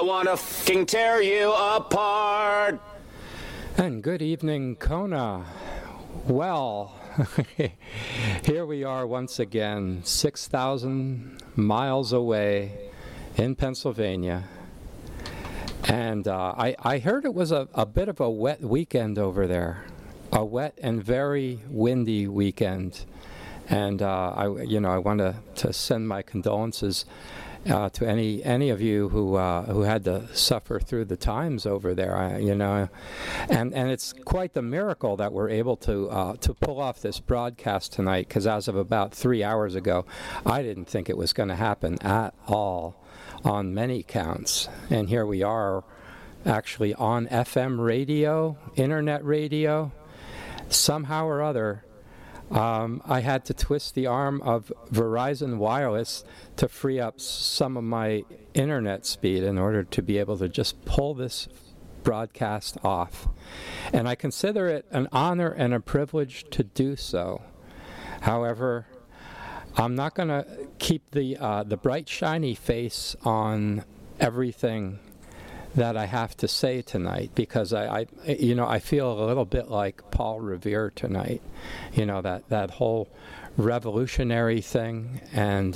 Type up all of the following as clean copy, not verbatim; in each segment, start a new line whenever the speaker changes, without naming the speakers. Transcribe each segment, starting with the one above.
want to f***ing tear you apart.
And good evening, Kona. Well, here we are once again, 6,000 miles away in Pennsylvania. And I heard it was a bit of a wet weekend over there, a wet and very windy weekend. And I want to send my condolences to any of you who had to suffer through the times over there. And it's quite the miracle that we're able to pull off this broadcast tonight. Because as of about 3 hours ago, I didn't think it was going to happen at all, on many counts. And here we are, actually on FM radio, internet radio, somehow or other. I had to twist the arm of Verizon Wireless to free up some of my internet speed in order to be able to just pull this broadcast off. And I consider it an honor and a privilege to do so. However, I'm not going to keep the bright, shiny face on everything that I have to say tonight, because I feel a little bit like Paul Revere tonight, that whole revolutionary thing, and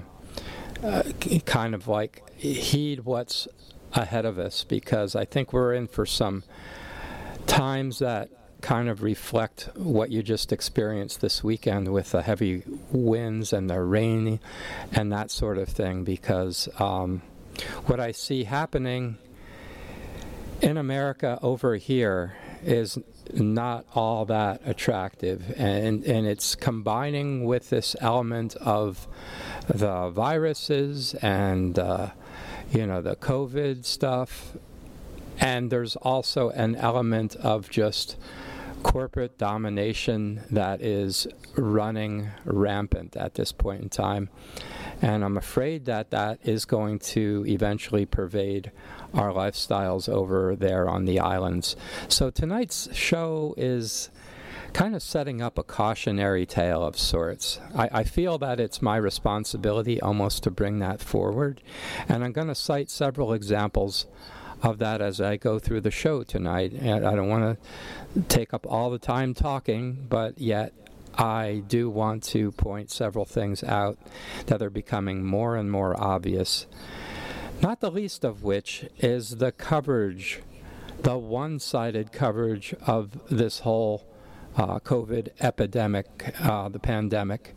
kind of like heed what's ahead of us, because I think we're in for some times that kind of reflect what you just experienced this weekend with the heavy winds and the rain and that sort of thing, because what I see happening in America over here is not all that attractive, and it's combining with this element of the viruses and the COVID stuff, and there's also an element of just corporate domination that is running rampant at this point in time. And I'm afraid that is going to eventually pervade our lifestyles over there on the islands. So tonight's show is kind of setting up a cautionary tale of sorts. I feel that it's my responsibility almost to bring that forward. And I'm going to cite several examples of that as I go through the show tonight. And I don't want to take up all the time talking, but yet I do want to point several things out that are becoming more and more obvious, not the least of which is the coverage, the one-sided coverage of this whole COVID epidemic, the pandemic,